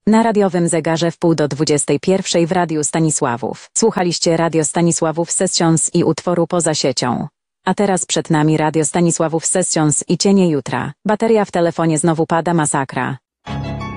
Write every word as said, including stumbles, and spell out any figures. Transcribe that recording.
Na radiowym zegarze w pół do dwudziestej pierwszej w Radiu Stanisławów. Słuchaliście Radio Stanisławów Sessions i utworu Poza siecią. A teraz przed nami Radio Stanisławów Sessions i Cienie jutra. Bateria w telefonie znowu pada, masakra.